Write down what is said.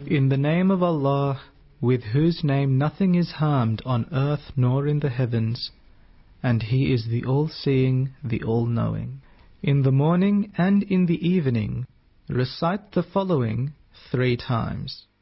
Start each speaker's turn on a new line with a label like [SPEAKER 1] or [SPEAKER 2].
[SPEAKER 1] In the name of Allah, with whose name nothing is harmed on earth nor in the heavens, and He is the All-Seeing, the All-Knowing. In the morning and in the evening, recite the following 3 times.